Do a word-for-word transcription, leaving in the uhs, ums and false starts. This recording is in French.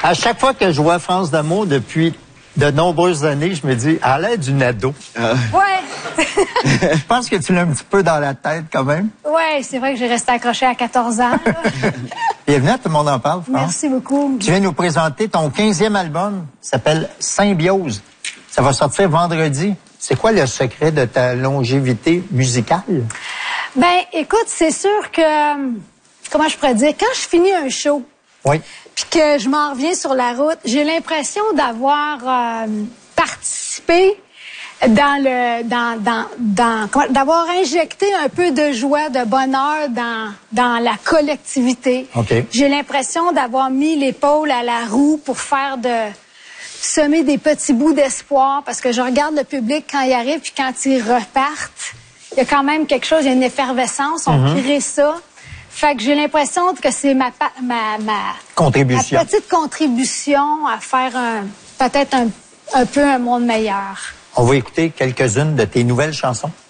À chaque fois que je vois France d'amour depuis de nombreuses années, je me dis, à l'aide d'une ado. Euh... Ouais. Je pense que tu l'as un petit peu dans la tête quand même. Ouais, c'est vrai que j'ai resté accrochée à quatorze ans. Bienvenue à Tout le monde en parle, France. Merci beaucoup. Tu viens nous présenter ton quinzième album, s'appelle Symbiose. Ça va sortir vendredi. C'est quoi le secret de ta longévité musicale? Ben, écoute, c'est sûr que, comment je pourrais dire, quand je finis un show, oui, puis que je m'en reviens sur la route, j'ai l'impression d'avoir euh, participé dans le, dans, dans, dans, d'avoir injecté un peu de joie, de bonheur dans, dans la collectivité. Okay. J'ai l'impression d'avoir mis l'épaule à la roue pour faire de semer des petits bouts d'espoir, parce que je regarde le public quand il arrive puis quand ils repartent, il y a quand même quelque chose, il y a une effervescence, on mm-hmm. crée ça. Fait que j'ai l'impression que c'est ma, ma, ma, contribution. ma petite contribution à faire un, peut-être un, un peu un monde meilleur. On va écouter quelques-unes de tes nouvelles chansons.